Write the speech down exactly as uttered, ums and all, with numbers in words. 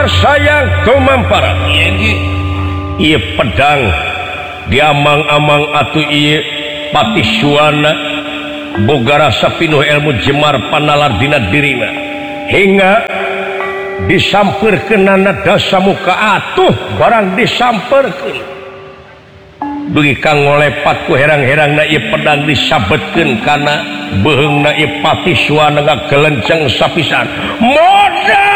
sayang tumampara ieu pedang diamang-amang atuh ieu pati suana boga rasa pinuh ilmu jemar panalar dina dirina hingga disamperkeunana dasa muka atuh barang disamperkeun dugi kang ngolepat ku herang-herangna ieu pedang disabetkeun kana beheungna ieu pati suana ngagelenceng sapisan modal